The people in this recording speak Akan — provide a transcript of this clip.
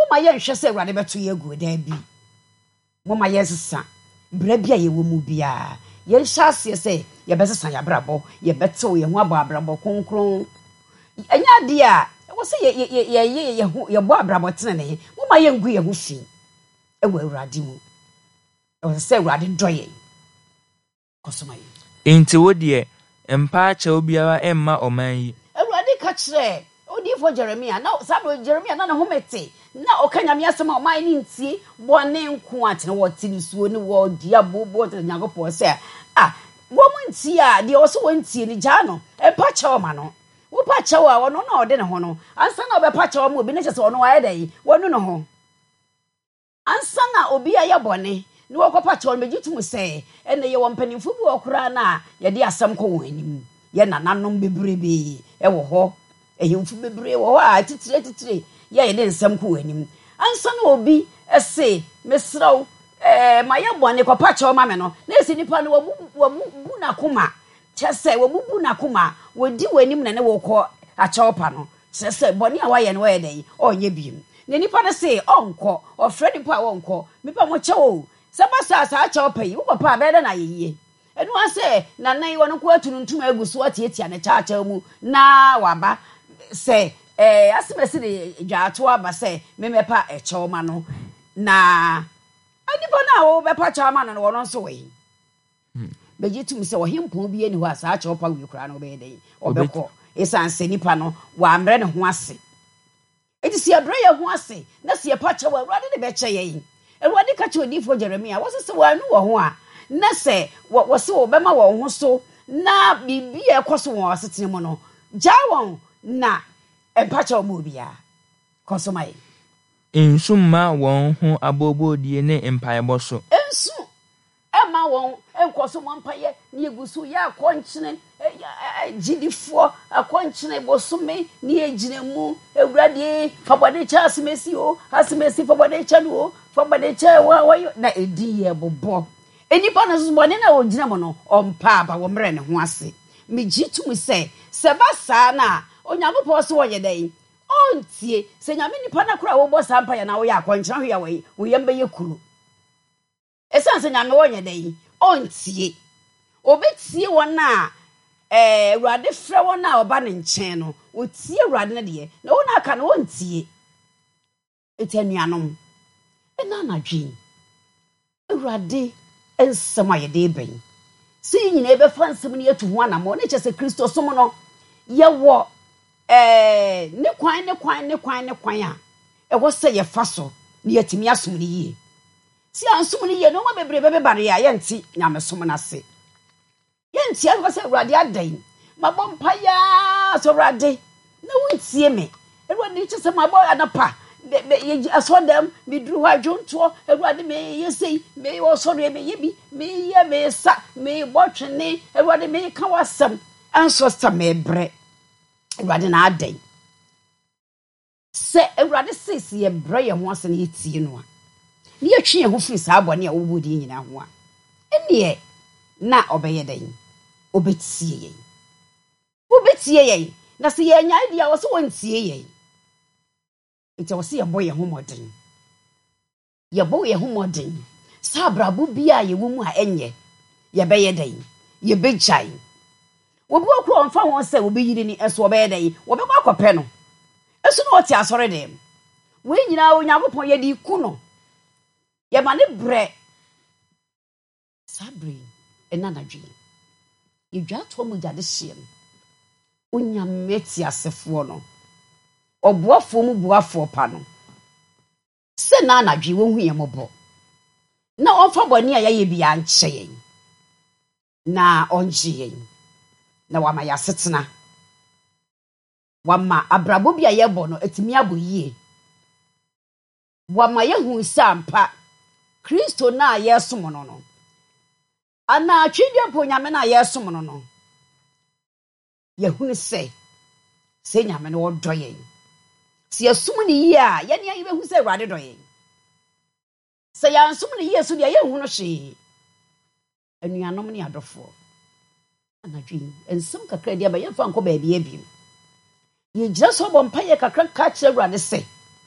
ma ye nhwe se Awurade beto ye gu da bi moma ye sesa bra bia ye wo mu bia ye hyase se ye besesa ya brabo ye beto ye ho abrabo konkron anya dia wo se ye bo abrabo tenene moma ye ngu ye ho fi ewo Awurade mu wo se Awurade doye kosoma yi enti wo de empa acha obiara emma oman yi Awurade ka kire odifo Jeremia na sabe Jeremia na homete na okanyame asema oman ni ntie bone nko atene wo tinisuo ni wo diabobo te nyagopo se wo muntie a de wo so wontie ni gya no empa cha ma no wo pa cha wa wono na ode ne ho no ansa na obepa cha ma obi ne chese wono wa yedai wonu no ho ansa na obi aye bone ni wo kopa cha wono megitum se ene ye wo mpanimfu bi okura na ye de asem ko wo anim ye nananom bebrebe e wo ho ehimfu bebrebe wo a titire ye de nsem ko wo anim ansa na obi ese mesraw ma ye bone kopa cha ma me no na esi nipa no wo bu na koma chese wo bu na koma wo di wanim na ne wo ko acha opa no chese bone a wa ye no wo ye dai onye biem ne nipa na se onko ofre nipa wonko mipa mo chewo sabasa acha opa yi wo papa be da na yeye enu ase na nan wo no ko atununtum agusu atietia ne cha mu na waba se asibesi de dwato aba se memepa echewma no na anipa na wo bepa chama no wo no so we begitum se wo hempo bi ani ho asa acha opa wi kura no be den obekọ esanse nipa no wa amre ne ho ase eti si abre ye ho ase na si epa chewa Awurade de be che ye Awurade ka che odifo Jeremia wo se wo anu wo ho a na se wo se wo bema wo ho so na bibi ekoso wo asetene mo no ja won na epa che mo bia kosomai ensumma won ho abobodie ne empayebo so ensu ema won enkoso mo mpaye ne egusu ya akonchene gidifo akonchene bosome ne ejine mu Awurade fabode cha asemesi o asemesi fabode cha no fabode cha wa na edi ye bobo enipa na zubone na ogina mo no ompa aba wo mre ne ho ase megitum se basa na onyagopo so woye dai ontie se nyame nipa na kura wo bo sampa ya na wo ya akonchena ho ya wo yembe ye kuru esanse nyame wonye dai ontie obetie wona Awurade frɛ wona oba ne nkyɛn no otie Awurade na de na wona aka no ontie etenuanom ena na dwen Awurade ensem ayede ben si nyina ebe fa nsem ne atu ho anamo ne kyese Kristo som no ye wo ne kwan a ewo se ye fa so ne yatimi asom ne yie si ansom ne yie no ma bebrebe be bare ya yenti nyame som na se yenti ago se Awurade adan mabompa ya so Awurade na wontie me Awurade kyese mabo anapa be asodem me dru ha dwonto Awurade me yesei me osore me yebi me ye me sa me botwene Awurade me ka wasam anso sta me bre Awurade na adan se Awurade sisi ye bre ye ho ase na yetie no a ne yetwe ye ho firi sa abone a wobodi nyina ho a ene na obeye dan obetie ye na se ye nya dia wo so wontie ye ite wo se ye boye ho modern ye boye ho modern sa brabo bia ye wo mu a enye ye beye dan ye bejai wo bi okro onfa won se wo beyiri ni eso wo beye dan wo be kwa kope no eso no oti asore dem we nyina wo nyagopon ye di ku no ye ma ne bre sabri enanadwi ye dwa to mu jade hiem onyameti asefo no oboafo mu boafo pa no se na anadwi wo hu ye mobo na onfa boni a ye bia nche yen na onje yen na wama ya setena wama abrabo bia ye bo no etimi aboyie wama ye hu sampa Kristo na yesom no ana atwide po nyame na yesom no ye hu se nyame no doyen se yesum ni yi a ye ne ayi hu se Awurade doyen se ya nsum ni yesu dia ye hu no hwe anuanom ne adofo anadwin ensem kakra dia ba ye fa nko ba bia biem ye gira so bo mpa ye kakra ka kire Awurade se